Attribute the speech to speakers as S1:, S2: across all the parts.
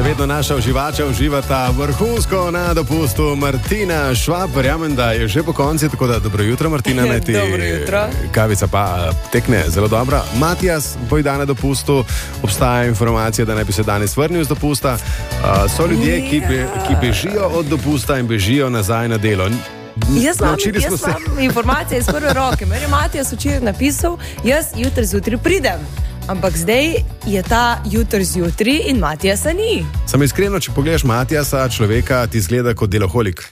S1: vedno naša uživača uživata vrhunsko na dopustu. Martina Švab, verjamem, da je že po konci, tako da dobro jutro, Martina.
S2: Dobro jutro.
S1: Kavica pa tekne zelo dobra. Matijas, boj dan na dopustu, obstaja informacija, da naj bi se danes vrnil z dopusta. So ljudje, ki bežijo od dopusta in bežijo nazaj na delo.
S2: Jaz imam informacije iz prve roke. Meni je Matijas včeraj napisal, jaz jutri zjutraj pridem. Ampak zdaj je ta jutri zjutraj in Matijasa ni.
S1: Samo iskreno, če pogledaš Matijasa, človeka ti izgleda kot deloholik.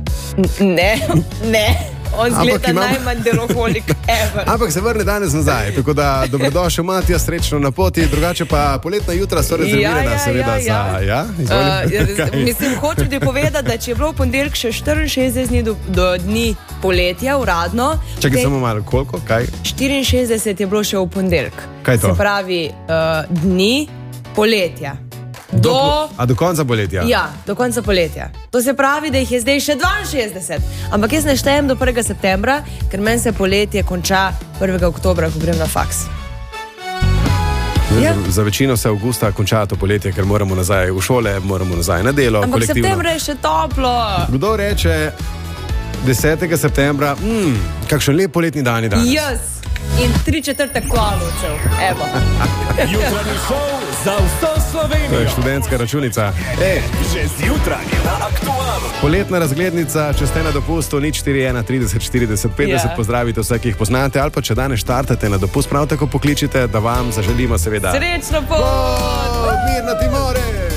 S2: Ne. On zgleda najmanj deloholik ever.
S1: Ampak se vrne danes nazaj, tako da dobrodošel Matija, srečno na poti, drugače pa poletna jutra so rezervirana, seveda za...
S2: Mislim, hočem ti povedati, da če je bilo v ponedeljek še 64 dni do dni poletja, uradno...
S1: Čakaj samo malo, koliko? Kaj?
S2: 64 je bilo še v ponedeljek.
S1: Kaj to?
S2: Se pravi, dni poletja.
S1: Do konca poletja?
S2: Ja, do konca poletja. To se pravi, da jih je zdaj še 62. Ampak jaz ne štejem do 1. septembra, ker meni se poletje konča 1. oktobra, ko grem na faks.
S1: Za večino se avgusta konča to poletje, ker moramo nazaj v šole, moramo nazaj na delo.
S2: Ampak septembra je še toplo.
S1: Kdo reče 10. septembra, kakšen lep poletni dan je danes?
S2: Jaz in 3/4 kvalovcev. Evo.
S3: Jutranji šov za vso Slovenijo.
S1: To je študentska računica.
S3: Že zjutraj na Aktualu.
S1: Poletna razglednica, če ste na dopustu, 041 30 40 50, pozdravite vse, ki jih poznate, ali pa če danes štartate na dopust, prav tako pokličite, da vam zaželimo seveda
S2: srečno pot!
S1: Mirna ti more!